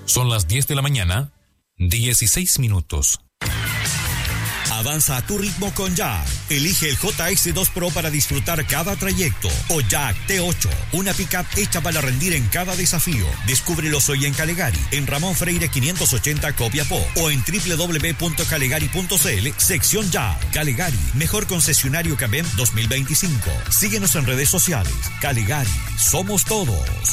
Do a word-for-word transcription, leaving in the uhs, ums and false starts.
Son las diez de la mañana, dieciséis minutos. Avanza a tu ritmo con Jack. Elige el J S dos Pro para disfrutar cada trayecto. O Jack T ocho, una pickup hecha para rendir en cada desafío. Descúbrelos hoy en Calegari, en Ramón Freire quinientos ochenta Copiapó, o en doble u doble u doble u punto calegari punto c l, sección Jack. Calegari, mejor concesionario K A M E M dos mil veinticinco. Síguenos en redes sociales. Calegari, somos todos.